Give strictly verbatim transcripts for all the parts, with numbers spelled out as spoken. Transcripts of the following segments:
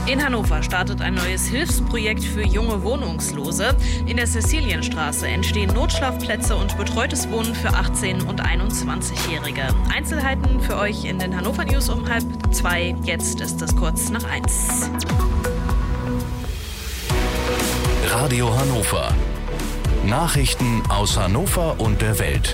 In Hannover startet ein neues Hilfsprojekt für junge Wohnungslose. In der Cäcilienstraße entstehen Notschlafplätze und betreutes Wohnen für achtzehn- und einundzwanzigjährige. Einzelheiten für euch in den Hannover News um halb zwei. Jetzt ist es kurz nach eins. Radio Hannover. Nachrichten aus Hannover und der Welt.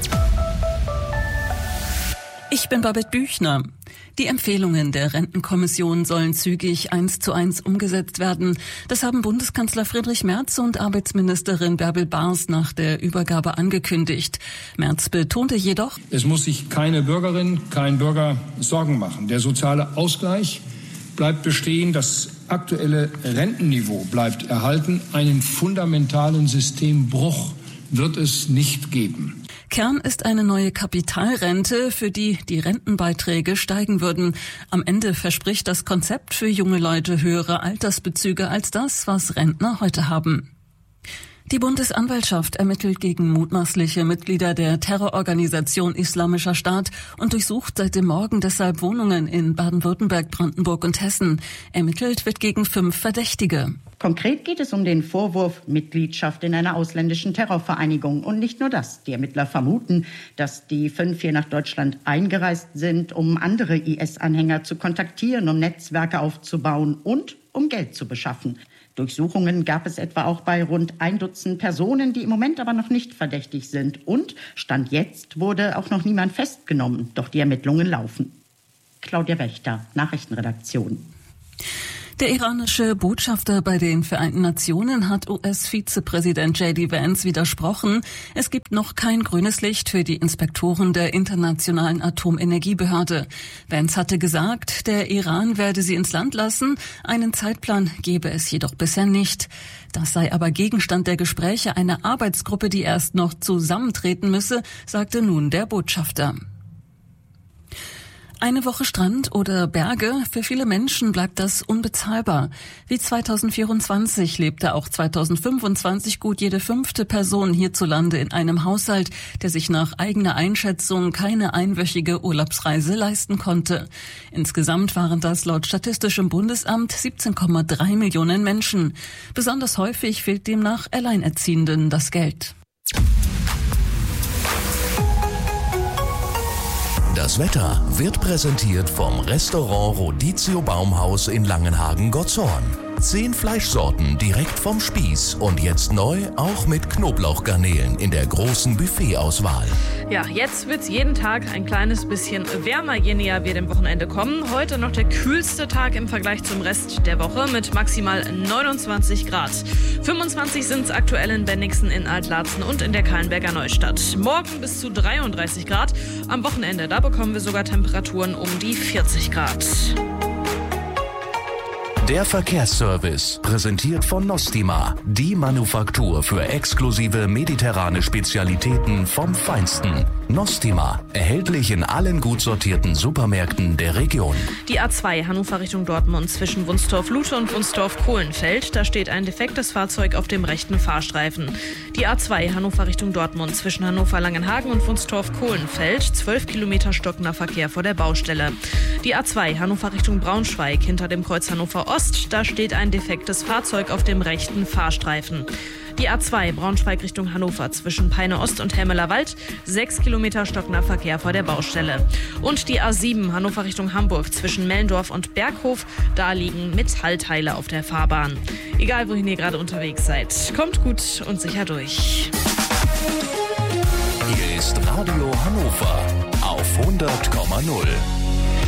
Ich bin Babette Büchner. Die Empfehlungen der Rentenkommission sollen zügig eins zu eins umgesetzt werden. Das haben Bundeskanzler Friedrich Merz und Arbeitsministerin Bärbel Bars nach der Übergabe angekündigt. Merz betonte jedoch: Es muss sich keine Bürgerin, kein Bürger Sorgen machen. Der soziale Ausgleich bleibt bestehen. Das aktuelle Rentenniveau bleibt erhalten. Einen fundamentalen Systembruch wird es nicht geben. Kern ist eine neue Kapitalrente, für die die Rentenbeiträge steigen würden. Am Ende verspricht das Konzept für junge Leute höhere Altersbezüge als das, was Rentner heute haben. Die Bundesanwaltschaft ermittelt gegen mutmaßliche Mitglieder der Terrororganisation Islamischer Staat und durchsucht seit dem Morgen deshalb Wohnungen in Baden-Württemberg, Brandenburg und Hessen. Ermittelt wird gegen fünf Verdächtige. Konkret geht es um den Vorwurf Mitgliedschaft in einer ausländischen Terrorvereinigung. Und nicht nur das. Die Ermittler vermuten, dass die fünf hier nach Deutschland eingereist sind, um andere I S-Anhänger zu kontaktieren, um Netzwerke aufzubauen und um Geld zu beschaffen. Durchsuchungen gab es etwa auch bei rund ein Dutzend Personen, die im Moment aber noch nicht verdächtig sind. Und Stand jetzt wurde auch noch niemand festgenommen. Doch die Ermittlungen laufen. Claudia Wächter, Nachrichtenredaktion. Der iranische Botschafter bei den Vereinten Nationen hat U S-Vizepräsident J D Vance widersprochen. Es gibt noch kein grünes Licht für die Inspektoren der Internationalen Atomenergiebehörde. Vance hatte gesagt, der Iran werde sie ins Land lassen. Einen Zeitplan gebe es jedoch bisher nicht. Das sei aber Gegenstand der Gespräche einer Arbeitsgruppe, die erst noch zusammentreten müsse, sagte nun der Botschafter. Eine Woche Strand oder Berge, für viele Menschen bleibt das unbezahlbar. Wie zweitausendvierundzwanzig lebte auch zweitausendfünfundzwanzig gut jede fünfte Person hierzulande in einem Haushalt, der sich nach eigener Einschätzung keine einwöchige Urlaubsreise leisten konnte. Insgesamt waren das laut Statistischem Bundesamt siebzehn Komma drei Millionen Menschen. Besonders häufig fehlt demnach Alleinerziehenden das Geld. Das Wetter wird präsentiert vom Restaurant Rodizio Baumhaus in Langenhagen-Gottorn. Zehn Fleischsorten direkt vom Spieß und jetzt neu auch mit Knoblauchgarnelen in der großen Buffetauswahl. Ja, jetzt wird's jeden Tag ein kleines bisschen wärmer, je näher wir dem Wochenende kommen. Heute noch der kühlste Tag im Vergleich zum Rest der Woche mit maximal neunundzwanzig Grad. fünfundzwanzig sind es aktuell in Bennigsen, in Altlatzen und in der Kahlenberger Neustadt. Morgen bis zu dreiunddreißig Grad. Am Wochenende, da bekommen wir sogar Temperaturen um die vierzig Grad. Der Verkehrsservice, präsentiert von Nostima, die Manufaktur für exklusive mediterrane Spezialitäten vom Feinsten. Nostima, erhältlich in allen gut sortierten Supermärkten der Region. Die A zwei Hannover Richtung Dortmund zwischen Wunstorf-Lute und Wunstorf-Kohlenfeld. Da steht ein defektes Fahrzeug auf dem rechten Fahrstreifen. Die A zwei Hannover Richtung Dortmund zwischen Hannover-Langenhagen und Wunstorf-Kohlenfeld. zwölf Kilometer stockender Verkehr vor der Baustelle. Die A zwei Hannover Richtung Braunschweig hinter dem Kreuz Hannover Ost. Da steht ein defektes Fahrzeug auf dem rechten Fahrstreifen. Die A zwei Braunschweig Richtung Hannover zwischen Peine Ost und Helmeler Wald. sechs Kilometer stockender Verkehr vor der Baustelle. Und die A sieben Hannover Richtung Hamburg zwischen Mellendorf und Berghof. Da liegen Metallteile auf der Fahrbahn. Egal, wohin ihr gerade unterwegs seid, kommt gut und sicher durch. Hier ist Radio Hannover auf hundert Komma null.